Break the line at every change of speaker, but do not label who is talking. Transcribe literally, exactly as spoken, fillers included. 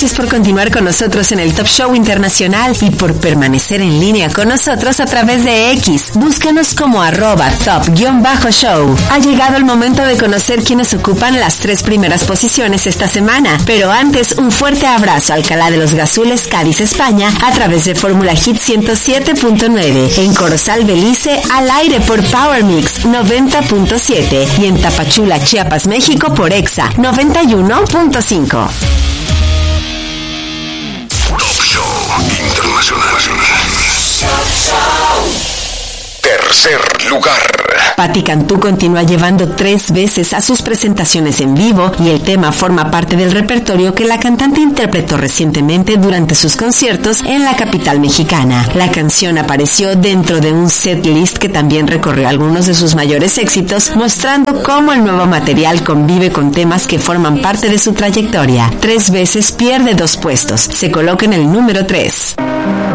Gracias por continuar con nosotros en el Top Show Internacional y por permanecer en línea con nosotros a través de X. Búscanos como arroba top-show. Ha llegado el momento de conocer quiénes ocupan las tres primeras posiciones esta semana. Pero antes, un fuerte abrazo a Alcalá de los Gazules, Cádiz, España, a través de Fórmula Hit ciento siete punto nueve. En Corozal, Belice, al aire por Power Mix noventa punto siete. Y en Tapachula, Chiapas, México, por Exa noventa y uno punto cinco.
Internacional. Tercer lugar.
Patti Cantú continúa llevando tres veces a sus presentaciones en vivo y el tema forma parte del repertorio que la cantante interpretó recientemente durante sus conciertos en la capital mexicana. La canción apareció dentro de un setlist que también recorrió algunos de sus mayores éxitos, mostrando cómo el nuevo material convive con temas que forman parte de su trayectoria. Tres veces pierde dos puestos. Se coloca en el número tres.